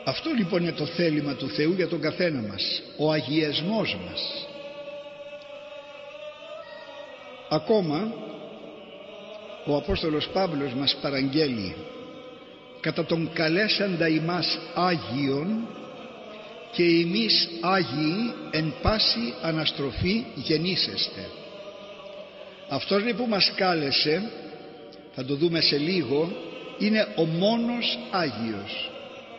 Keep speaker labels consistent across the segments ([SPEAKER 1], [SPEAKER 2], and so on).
[SPEAKER 1] Αυτό λοιπόν είναι το θέλημα του Θεού για τον καθένα μας, ο αγιασμός μας. Ακόμα ο Απόστολος Παύλος μας παραγγέλει: κατά τον καλέσαντα ημάς Άγιον και εμείς Άγιοι εν πάση αναστροφή γεννήσεστε. Αυτός που μας κάλεσε, θα το δούμε σε λίγο, είναι ο μόνος Άγιος.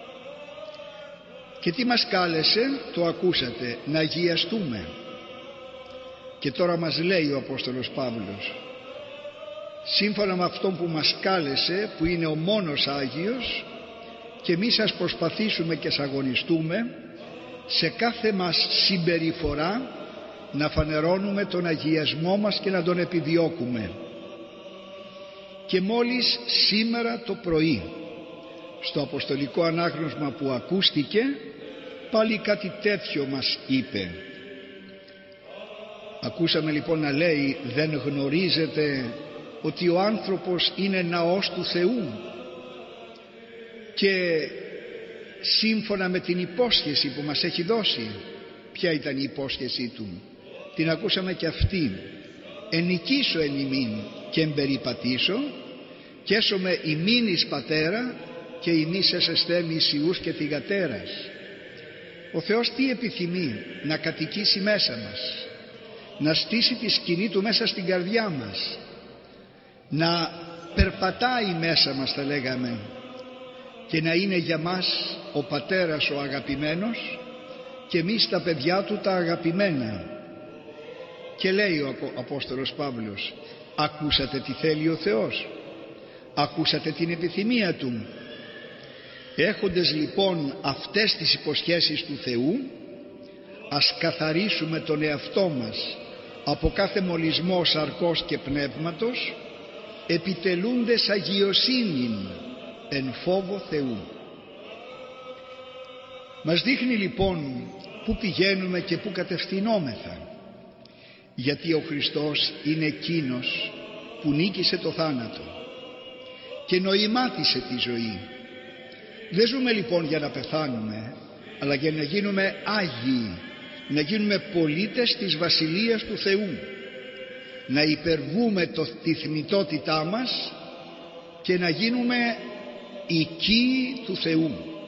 [SPEAKER 1] Και τι μας κάλεσε? Το ακούσατε, να αγιαστούμε. Και τώρα μας λέει ο Απόστολος Παύλος, σύμφωνα με αυτόν που μας κάλεσε, που είναι ο μόνος Άγιος, και εμείς ας προσπαθήσουμε και ας αγωνιστούμε σε κάθε μας συμπεριφορά να φανερώνουμε τον αγιασμό μας και να τον επιδιώκουμε. Και μόλις σήμερα το πρωί στο Αποστολικό Ανάγνωσμα που ακούστηκε, πάλι κάτι τέτοιο μας είπε. Ακούσαμε λοιπόν να λέει: δεν γνωρίζετε ότι ο άνθρωπος είναι ναός του Θεού? Και σύμφωνα με την υπόσχεση που μας έχει δώσει, ποια ήταν η υπόσχεσή του? Την ακούσαμε και αυτή: ενικήσω εν ημίν και εμπεριπατήσω και έσομαι ημίν εις πατέρα και ημείς έσεστε μης ιούς και θυγατέρας. Ο Θεός τι επιθυμεί? Να κατοικήσει μέσα μας, να στήσει τη σκηνή του μέσα στην καρδιά μας, να περπατάει μέσα μας, θα λέγαμε, και να είναι για μας ο πατέρας ο αγαπημένος και εμείς τα παιδιά του τα αγαπημένα. Και λέει ο Απόστολος Παύλος: ακούσατε τι θέλει ο Θεός? Ακούσατε την επιθυμία του? Έχοντες λοιπόν αυτές τις υποσχέσεις του Θεού, ας καθαρίσουμε τον εαυτό μας από κάθε μολυσμό σαρκός και πνεύματος, επιτελούντες αγιοσύνην εν φόβο Θεού. Μας δείχνει λοιπόν πού πηγαίνουμε και πού κατευθυνόμεθα, γιατί ο Χριστός είναι εκείνος που νίκησε το θάνατο και νοημάτισε τη ζωή. Δεν ζούμε λοιπόν για να πεθάνουμε, αλλά για να γίνουμε Άγιοι, να γίνουμε πολίτες της Βασιλείας του Θεού, να υπερβούμε τη θνητότητά μας και να γίνουμε οικοί του Θεού.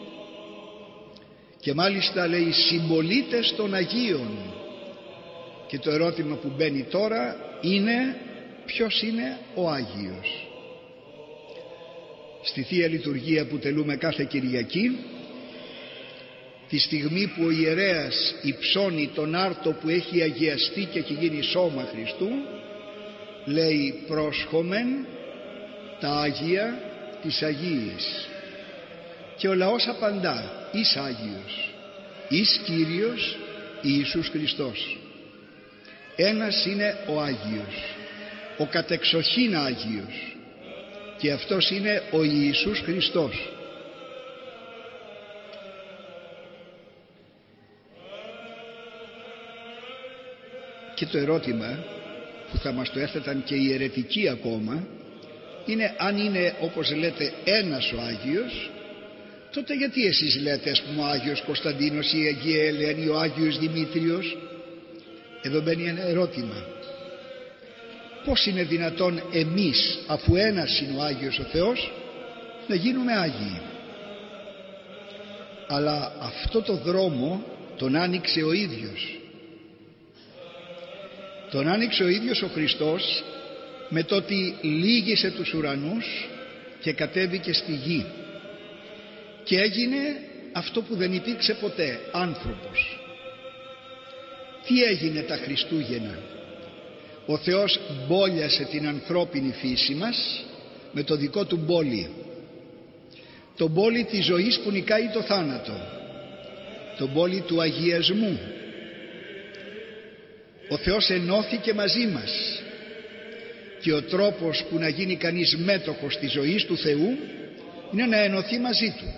[SPEAKER 1] Και μάλιστα λέει συμπολίτες των Αγίων. Και το ερώτημα που μπαίνει τώρα είναι: ποιος είναι ο Άγιος? Στη Θεία Λειτουργία που τελούμε κάθε Κυριακή, τη στιγμή που ο ιερέας υψώνει τον άρτο που έχει αγιαστεί και έχει γίνει σώμα Χριστού, λέει: πρόσχομεν τα Άγια της Αγίης. Και ο λαός απαντά: εις Άγιος, εις Κύριος Ιησούς Χριστός. Ένας είναι ο Άγιος, ο κατεξοχήν Άγιος, και αυτός είναι ο Ιησούς Χριστός. Και το ερώτημα που θα μας το έθεταν και οι αιρετικοί ακόμα είναι: αν είναι, όπως λέτε, ένας ο Άγιος, τότε γιατί εσείς λέτε, ας πούμε, ο Άγιος Κωνσταντίνος, η Αγία Ελένη, ο Άγιος Δημήτριος? Εδώ μπαίνει ένα ερώτημα: πώς είναι δυνατόν εμείς, αφού ένας είναι ο Άγιος ο Θεός, να γίνουμε Άγιοι? Αλλά αυτό το δρόμο τον άνοιξε ο ίδιος. Τον άνοιξε ο ίδιος ο Χριστός με το ότι λύγησε τους ουρανούς και κατέβηκε στη γη και έγινε αυτό που δεν υπήρξε ποτέ, άνθρωπος. Τι έγινε τα Χριστούγεννα? Ο Θεός μπόλιασε την ανθρώπινη φύση μας με το δικό του μπόλι, το μπόλι της ζωής που νικάει το θάνατο, το μπόλι του αγιασμού. Ο Θεός ενώθηκε μαζί μας και ο τρόπος που να γίνει κανείς μέτοχος της ζωής του Θεού είναι να ενωθεί μαζί του.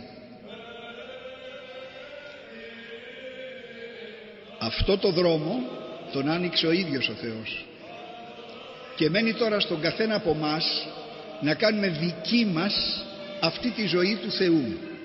[SPEAKER 1] Αυτό το δρόμο τον άνοιξε ο ίδιος ο Θεός και μένει τώρα στον καθένα από μας να κάνουμε δική μας αυτή τη ζωή του Θεού.